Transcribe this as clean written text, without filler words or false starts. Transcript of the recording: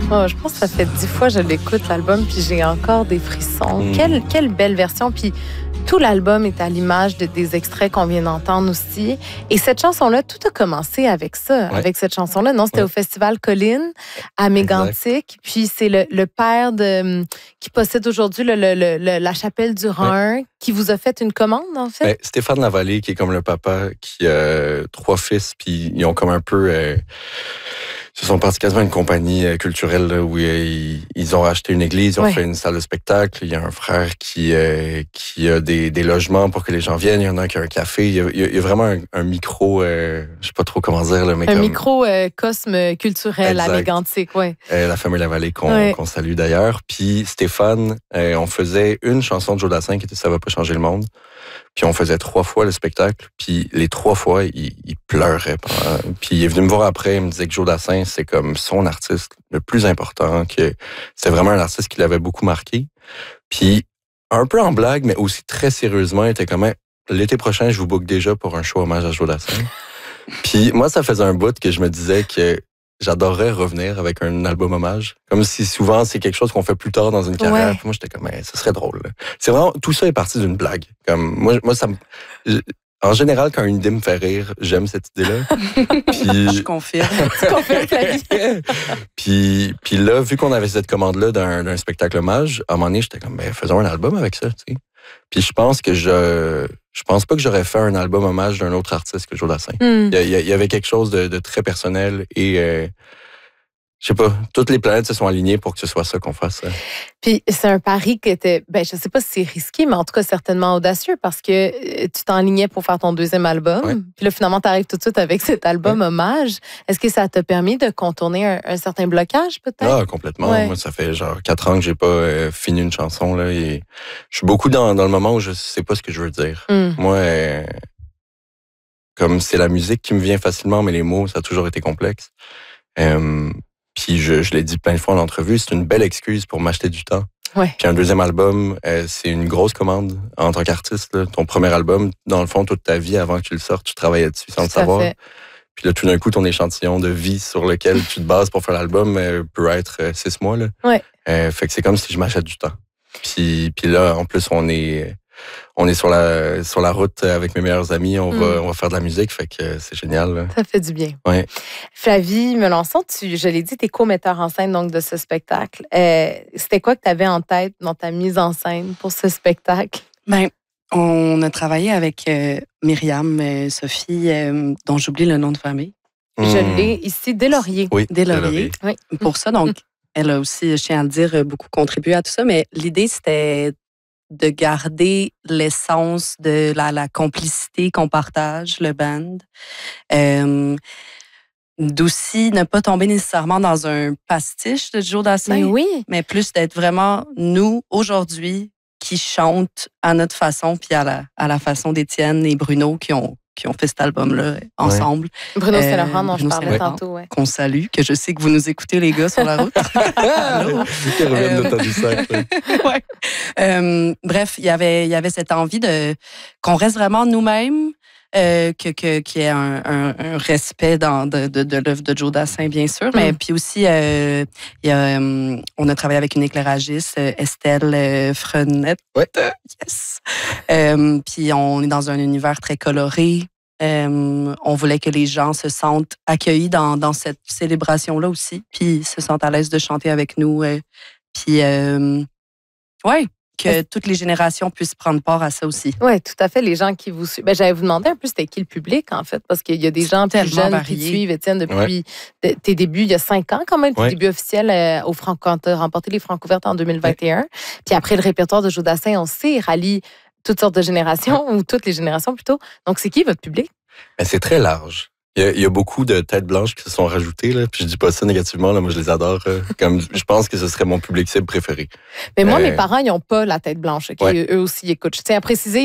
Oh, je pense que ça fait 10 fois que je l'écoute, l'album, puis j'ai encore des frissons. Quelle belle version. Puis tout l'album est à l'image des extraits qu'on vient d'entendre aussi. Et cette chanson-là, tout a commencé avec ça, avec cette chanson-là. Non, c'était au Festival Colline, à Mégantic. Puis c'est le père qui possède aujourd'hui la chapelle du Rhin, qui vous a fait une commande, en fait? Stéphane Lavallée, qui est comme le papa, qui a 3 fils, puis ils ont comme un peu... se sont partis quasiment une compagnie culturelle là, où ils ont racheté une église, ils ont fait une salle de spectacle. Il y a un frère qui a des logements pour que les gens viennent. Il y en a un qui a un café. Il y a vraiment un micro, je sais pas trop comment dire. Là, mais un microcosme culturel à Mégantic, la famille Lavallée qu'on salue d'ailleurs. Puis Stéphane, on faisait une chanson de Joe Dassin qui était « Ça va pas changer le monde ». Puis on faisait 3 fois le spectacle, puis les 3 fois, il pleurait. Puis il est venu me voir après, il me disait que Joe Dassin, c'est comme son artiste le plus important, que c'est vraiment un artiste qui l'avait beaucoup marqué. Puis un peu en blague, mais aussi très sérieusement, il était comme « L'été prochain, je vous book déjà pour un show hommage à Joe Dassin ». Puis moi, ça faisait un bout que je me disais que j'adorerais revenir avec un album hommage. Comme si souvent, c'est quelque chose qu'on fait plus tard dans une carrière. Puis moi, j'étais comme, ça serait drôle. Là. C'est vraiment, tout ça est parti d'une blague. Comme, moi ça me... En général, quand une idée me fait rire, j'aime cette idée-là. Puis... Je confirme. Tu confirmes, Flavie. Puis là, vu qu'on avait cette commande-là d'un spectacle hommage, à un moment donné, j'étais comme, faisons un album avec ça, tu sais. Puis je pense que je pense pas que j'aurais fait un album hommage d'un autre artiste que Joe Dassin. Il y avait quelque chose de très personnel et je sais pas, toutes les planètes se sont alignées pour que ce soit ça qu'on fasse. Puis c'est un pari qui était, je sais pas si c'est risqué, mais en tout cas certainement audacieux parce que tu t'enlignais pour faire ton 2e album. Puis là, finalement, tu arrives tout de suite avec cet album hommage. Est-ce que ça t'a permis de contourner un certain blocage, peut-être? Ah, complètement. Moi, ça fait genre 4 ans que j'ai pas fini une chanson. Là, et je suis beaucoup dans le moment où je sais pas ce que je veux dire. Moi, comme c'est la musique qui me vient facilement, mais les mots, ça a toujours été complexe. Puis je l'ai dit plein de fois en entrevue, c'est une belle excuse pour m'acheter du temps. Puis un 2e album, c'est une grosse commande en tant qu'artiste. Là. Ton premier album, dans le fond, toute ta vie, avant que tu le sortes, tu travaillais dessus sans le savoir. Puis là, tout d'un coup, ton échantillon de vie sur lequel tu te bases pour faire l'album peut être 6 mois. Là. Fait que c'est comme si je m'achète du temps. Puis là, en plus, on est sur la route avec mes meilleurs amis, on va faire de la musique, fait que c'est génial. Là. Ça fait du bien. Ouais. Flavie Melançon, je l'ai dit, t'es co-metteur en scène donc, de ce spectacle. C'était quoi que tu avais en tête dans ta mise en scène pour ce spectacle? On a travaillé avec Myriam, Sophie, dont j'oublie le nom de famille. Je l'ai ici, Deslauriers. Oui, Deslauriers. Oui. Pour ça, donc, elle a aussi, je tiens à le dire, beaucoup contribué à tout ça, mais l'idée, c'était de garder l'essence de la complicité qu'on partage, le band. D'aussi ne pas tomber nécessairement dans un pastiche de Joe Dassin, mais plus d'être vraiment nous, aujourd'hui, qui chantent à notre façon, puis à la façon d'Étienne et Bruno qui ont fait cet album-là ensemble. Bruno Saint-Laurent, dont je parlais tantôt. Qu'on salue, que je sais que vous nous écoutez, les gars, sur la route. Bref, il y avait cette envie qu'on reste vraiment nous-mêmes, qu'il y ait un respect de l'œuvre de Joe Dassin, bien sûr. Mais puis aussi, on a travaillé avec une éclairagiste, Estelle Frenette. Yes! Puis on est dans un univers très coloré. On voulait que les gens se sentent accueillis dans cette célébration-là aussi, puis se sentent à l'aise de chanter avec nous. Que toutes les générations puissent prendre part à ça aussi. Oui, tout à fait. Les gens qui vous suivent. J'allais vous demander un peu c'était qui le public, en fait, parce qu'il y a des gens plus jeunes qui te suivent, Étienne, depuis tes débuts, il y a 5 ans quand même, tes débuts officiels quand tu as remporté les Francouvertes en 2021. Puis après, le répertoire de Joe Dassin, on sait, rallie toutes sortes de générations, ou toutes les générations plutôt. Donc, c'est qui votre public? C'est très large. Il y a beaucoup de têtes blanches qui se sont rajoutées, là, puis je dis pas ça négativement, là, moi je les adore. Comme je pense que ce serait mon public cible préféré. Mais moi, mes parents, ils n'ont pas la tête blanche. Okay? Eux aussi, ils écoutent. Je tiens à préciser,